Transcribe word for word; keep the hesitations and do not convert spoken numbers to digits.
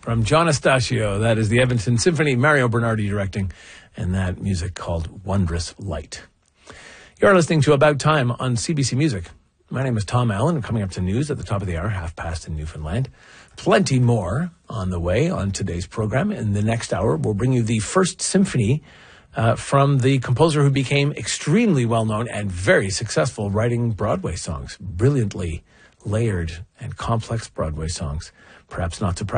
from John Estacio. That is the Edmonton Symphony, Mario Bernardi directing, and that music called Wondrous Light. You're listening to About Time on C B C Music. My name is Tom Allen, and coming up to news at the top of the hour, half past in Newfoundland. Plenty more on the way on today's program. In the next hour, we'll bring you the first symphony uh, from the composer who became extremely well-known and very successful writing Broadway songs. Brilliantly layered and complex Broadway songs. Perhaps not surprising.